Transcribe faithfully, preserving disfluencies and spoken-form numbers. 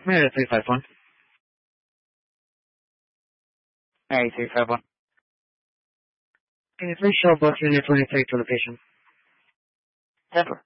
Marriott three five one. Marriott three five one. Can you please show both unit twenty-three to location? ten four.